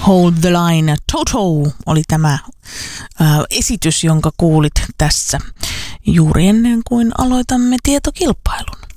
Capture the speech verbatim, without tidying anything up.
Hold the Line. Toto oli tämä ää, esitys, jonka kuulit tässä juuri ennen kuin aloitamme tietokilpailun.